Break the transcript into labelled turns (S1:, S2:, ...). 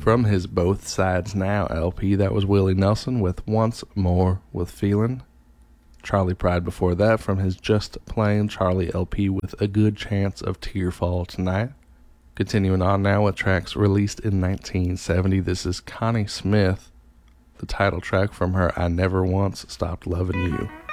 S1: From his Both Sides Now LP, that was Willie Nelson with Once More with Feelin'. Charley Pride before that from his Just Plain Charlie LP with A Good Chance of Tearfall Tonight. Continuing on now with tracks released in 1970, this is Connie Smith, the title track from her I Never Once Stopped Loving You.